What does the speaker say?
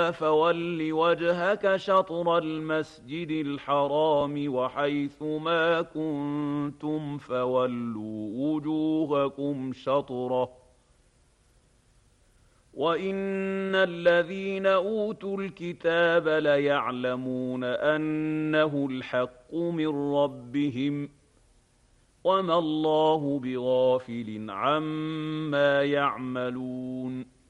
فول وجهك شطر المسجد الحرام وحيث ما كنتم فولوا وجوهكم شطره وإن الذين أوتوا الكتاب ليعلمون أنه الحق من ربهم وما الله بغافل عما يعملون